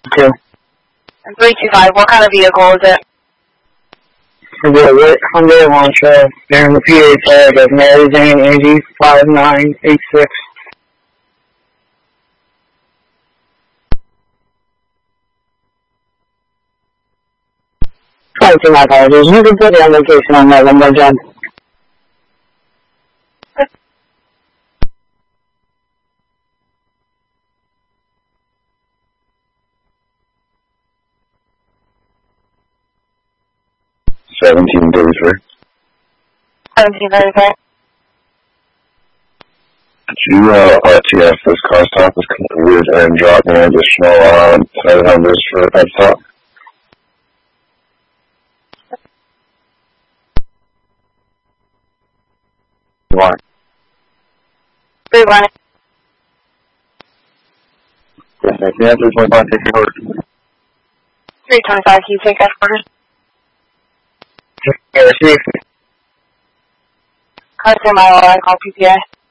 2. And 325, what kind of vehicle is it? Is it a Hyundai Elantra? They're in the PA tag of Mary Jane Angie 5986. My apologies. You can put down location on that one more time. $17.33. $17.33. Could you RTS this car stop is completed and drop me an additional set of numbers for that stop? Why? 320. Yes, I can. 325, take your order. 325, can you take that order? Yeah, receive. Contact my order, I call PPA.